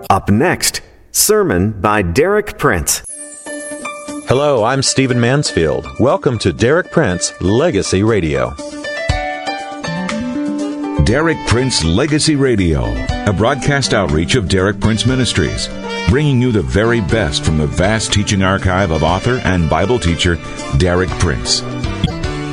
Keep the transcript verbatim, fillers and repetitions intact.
Up next, sermon by Derek Prince. Hello, I'm Stephen Mansfield. Welcome to Derek Prince Legacy Radio. Derek Prince Legacy Radio, a broadcast outreach of Derek Prince Ministries, bringing you the very best from the vast teaching archive of author and Bible teacher Derek Prince.